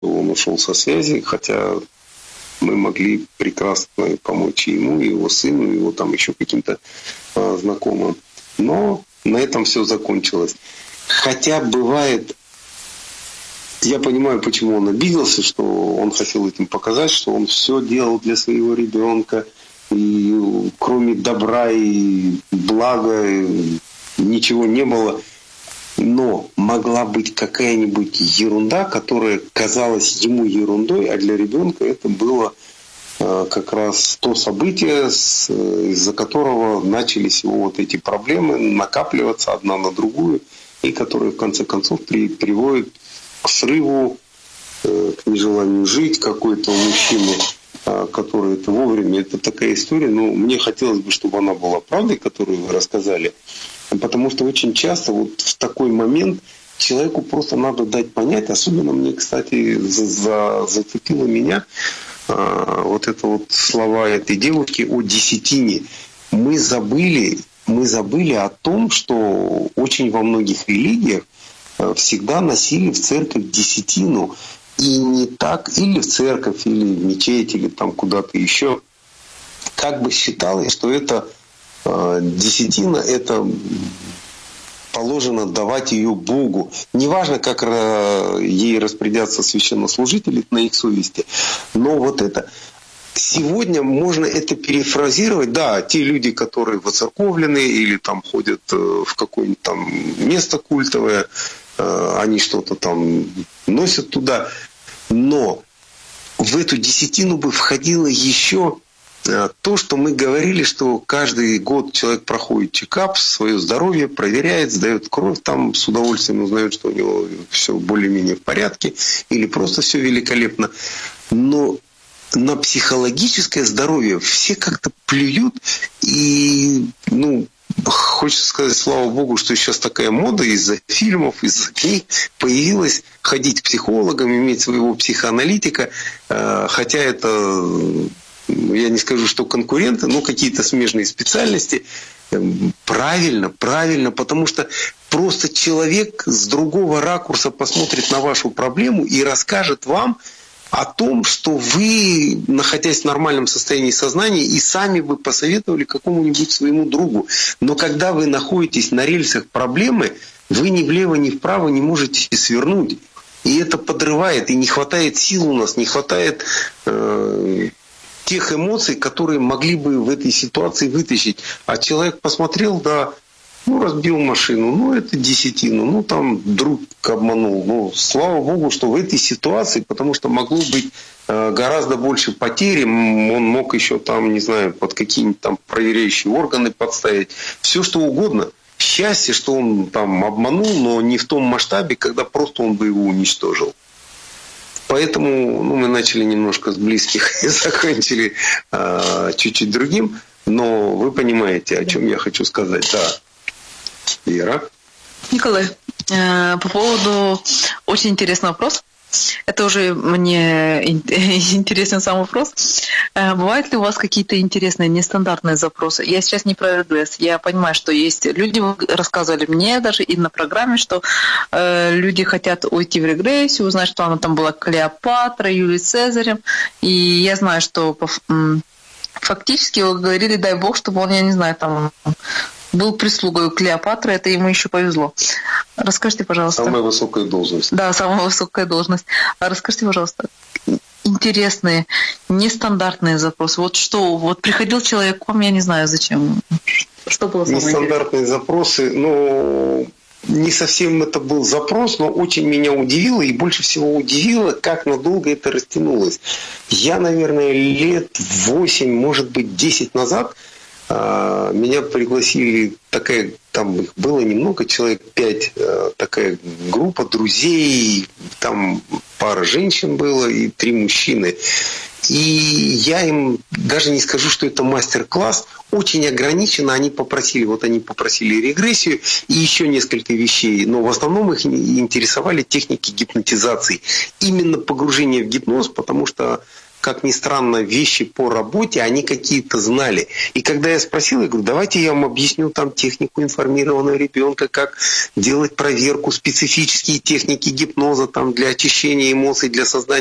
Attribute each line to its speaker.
Speaker 1: он ушел со связи, хотя мы могли прекрасно помочь и ему, и его сыну, и его там еще каким-то знакомым. Но на этом все закончилось. Хотя бывает, я понимаю, почему он обиделся, что он хотел этим показать, что он все делал для своего ребенка, и кроме добра и блага ничего не было. Но могла быть какая-нибудь ерунда, которая казалась ему ерундой, а для ребенка это было как раз то событие, из-за которого начались его вот эти проблемы накапливаться одна на другую, и которые в конце концов приводят к срыву, к нежеланию жить какой-то у мужчины, который это вовремя. Это такая история, но мне хотелось бы, чтобы она была правдой, которую вы рассказали. Потому что очень часто вот в такой момент человеку просто надо дать понять, особенно мне, кстати, зацепило меня вот это вот слова этой девушки о десятине. Мы забыли о том, что очень во многих религиях всегда носили в церковь десятину. И не так, или в церковь, или в мечеть, или там куда-то еще. Как бы считалось, что это десятина, это положено давать ее Богу. Неважно, как ей распорядятся священнослужители на их совести, но вот это. Сегодня можно это перефразировать. Да, те люди, которые воцерковлены или там ходят в какое-нибудь там место культовое, они что-то там носят туда. Но в эту десятину бы входило еще то, что мы говорили, что каждый год человек проходит чекап, свое здоровье проверяет, сдает кровь, там с удовольствием узнает, что у него все более-менее в порядке или просто все великолепно. Но на психологическое здоровье все как-то плюют, и хочется сказать, слава Богу, что сейчас такая мода из-за фильмов, из-за книг появилась ходить к психологам, иметь своего психоаналитика, хотя это, я не скажу, что конкуренты, но какие-то смежные специальности. Правильно, потому что просто человек с другого ракурса посмотрит на вашу проблему и расскажет вам о том, что вы, находясь в нормальном состоянии сознания, и сами бы посоветовали какому-нибудь своему другу. Но когда вы находитесь на рельсах проблемы, вы ни влево, ни вправо не можете свернуть. И это подрывает, и не хватает сил у нас, не хватает тех эмоций, которые могли бы в этой ситуации вытащить. А человек посмотрел, да, разбил машину, это десятину, там друг обманул. Слава Богу, что в этой ситуации, потому что могло быть гораздо больше потерь, он мог еще там, не знаю, под какие-нибудь там проверяющие органы подставить, все что угодно. Счастье, что он там обманул, но не в том масштабе, когда просто он бы его уничтожил. Поэтому мы начали немножко с близких и закончили чуть-чуть другим, но вы понимаете, о чем я хочу сказать, да. Вера?
Speaker 2: Николай, по поводу очень интересный вопрос. Это уже мне интересен сам вопрос. Бывают ли у вас какие-то интересные, нестандартные запросы? Я сейчас не про регресс. Я понимаю, что есть люди, рассказывали мне даже и на программе, что люди хотят уйти в регрессию, узнать, что она там была Клеопатра, Юлий Цезарем. И я знаю, что фактически вы говорили, дай Бог, чтобы он, я не знаю, там был прислугой у Клеопатры, это ему еще повезло. Расскажите, пожалуйста.
Speaker 1: Самая высокая должность.
Speaker 2: Да, самая высокая должность. Расскажите, пожалуйста, интересные, нестандартные запросы. Вот приходил человек к вам, я не знаю зачем. Что было самое
Speaker 1: нестандартные запросы, не совсем это был запрос, но очень меня удивило, и больше всего удивило, как надолго это растянулось. Я, наверное, лет 8, может быть, 10 назад меня пригласили, там их было немного, человек 5, такая группа друзей, там пара женщин было и 3 мужчины. И я им даже не скажу, что это мастер-класс, очень ограниченно они попросили регрессию и еще несколько вещей, но в основном их интересовали техники гипнотизации. Именно погружение в гипноз, потому что как ни странно, вещи по работе, они какие-то знали. И когда я спросил, я говорю, давайте я вам объясню там технику информированного ребенка, как делать проверку, специфические техники гипноза там, для очищения эмоций, для создания